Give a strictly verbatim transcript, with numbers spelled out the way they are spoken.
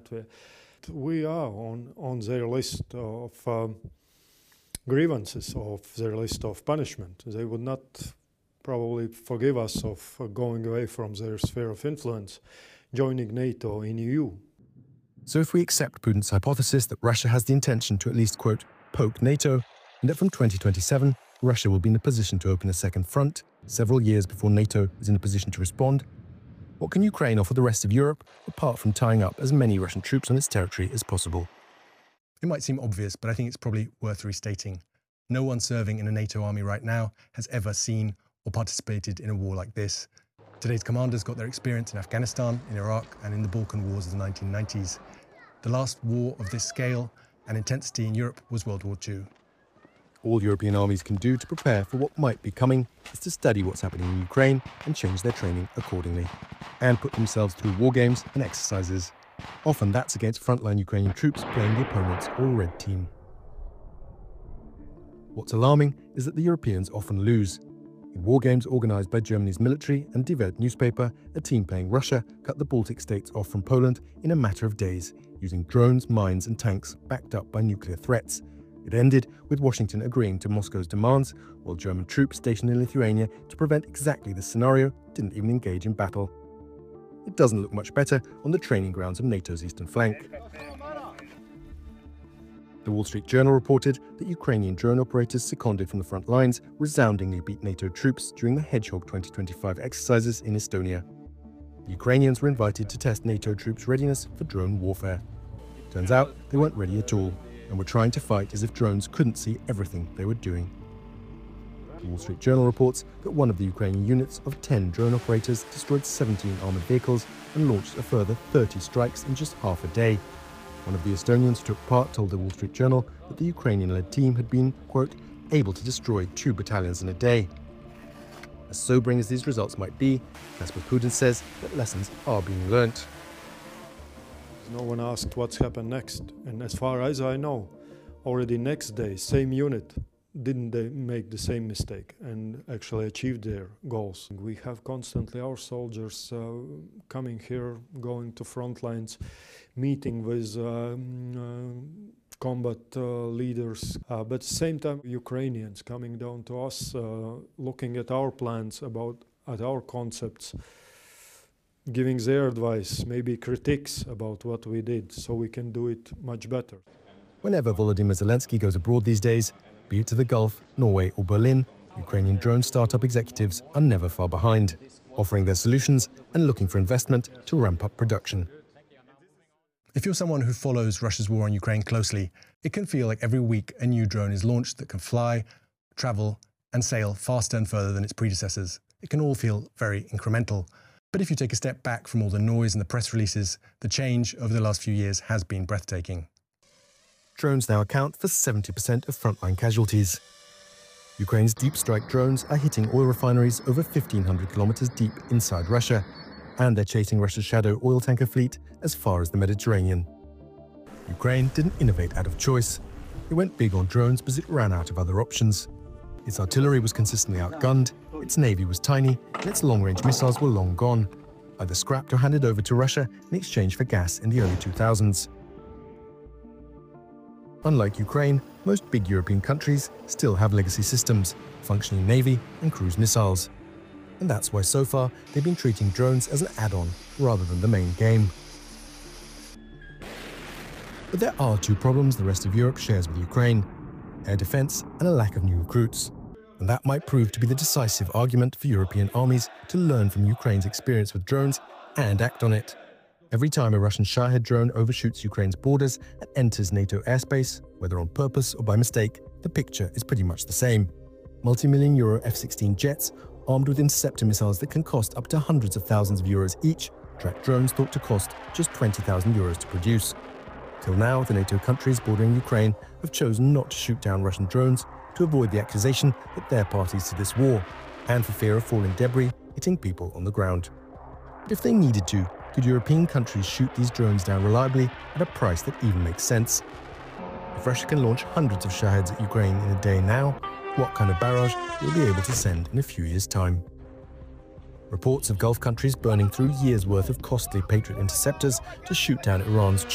Latvia. We are on, on their list of um, grievances, of their list of punishment. They would not probably forgive us of uh, going away from their sphere of influence, joining NATO in E U. So if we accept Putin's hypothesis that Russia has the intention to at least, quote, poke NATO, and that from twenty twenty-seven, Russia will be in a position to open a second front, several years before NATO is in a position to respond, what can Ukraine offer the rest of Europe, apart from tying up as many Russian troops on its territory as possible? It might seem obvious, but I think it's probably worth restating. No one serving in a NATO army right now has ever seen or participated in a war like this. Today's commanders got their experience in Afghanistan, in Iraq, and in the Balkan Wars of the nineteen nineties. The last war of this scale and intensity in Europe was World War Two. All European armies can do to prepare for what might be coming is to study what's happening in Ukraine and change their training accordingly, and put themselves through war games and exercises. Often that's against frontline Ukrainian troops playing the opponent's all red team. What's alarming is that the Europeans often lose. In war games organised by Germany's military and Die Welt newspaper, a team playing Russia cut the Baltic states off from Poland in a matter of days, using drones, mines and tanks backed up by nuclear threats. It ended with Washington agreeing to Moscow's demands, while German troops stationed in Lithuania to prevent exactly this scenario didn't even engage in battle. It doesn't look much better on the training grounds of NATO's eastern flank. The Wall Street Journal reported that Ukrainian drone operators seconded from the front lines resoundingly beat NATO troops during the Hedgehog twenty twenty-five exercises in Estonia. The Ukrainians were invited to test NATO troops' readiness for drone warfare. Turns out they weren't ready at all, and were trying to fight as if drones couldn't see everything they were doing. The Wall Street Journal reports that one of the Ukrainian units of ten drone operators destroyed seventeen armoured vehicles and launched a further thirty strikes in just half a day. One of the Estonians who took part told the Wall Street Journal that the Ukrainian-led team had been, quote, able to destroy two battalions in a day. As sobering as these results might be, Kasper Putin says that lessons are being learnt. No one asked what's happened next, and as far as I know, already next day, same unit, didn't they make the same mistake and actually achieved their goals. We have constantly our soldiers uh, coming here, going to front lines, meeting with um, uh, combat uh, leaders, uh, but at the same time Ukrainians coming down to us, uh, looking at our plans, about at our concepts, giving their advice, maybe critiques about what we did, so we can do it much better. Whenever Volodymyr Zelensky goes abroad these days, be it to the Gulf, Norway or Berlin, Ukrainian drone startup executives are never far behind, offering their solutions and looking for investment to ramp up production. If you're someone who follows Russia's war on Ukraine closely, it can feel like every week a new drone is launched that can fly, travel and sail faster and further than its predecessors. It can all feel very incremental. But if you take a step back from all the noise and the press releases, the change over the last few years has been breathtaking. Drones now account for seventy percent of frontline casualties. Ukraine's deep strike drones are hitting oil refineries over fifteen hundred kilometers deep inside Russia, and they're chasing Russia's shadow oil tanker fleet as far as the Mediterranean. Ukraine didn't innovate out of choice. It went big on drones because it ran out of other options. Its artillery was consistently outgunned, its navy was tiny, and its long-range missiles were long gone, either scrapped or handed over to Russia in exchange for gas in the early two thousands. Unlike Ukraine, most big European countries still have legacy systems, functioning navy and cruise missiles. And that's why so far they've been treating drones as an add-on rather than the main game. But there are two problems the rest of Europe shares with Ukraine: air defense and a lack of new recruits. And that might prove to be the decisive argument for European armies to learn from Ukraine's experience with drones and act on it. Every time a Russian Shahed drone overshoots Ukraine's borders and enters NATO airspace, whether on purpose or by mistake, the picture is pretty much the same. Multi-million euro F sixteen jets, armed with interceptor missiles that can cost up to hundreds of thousands of euros each, track drones thought to cost just twenty thousand euros to produce. Till now, the NATO countries bordering Ukraine have chosen not to shoot down Russian drones to avoid the accusation that they're parties to this war, and for fear of falling debris hitting people on the ground. But if they needed to, could European countries shoot these drones down reliably at a price that even makes sense? If Russia can launch hundreds of Shaheds at Ukraine in a day now, what kind of barrage will be able to send in a few years' time? Reports of Gulf countries burning through years' worth of costly Patriot interceptors to shoot down Iran's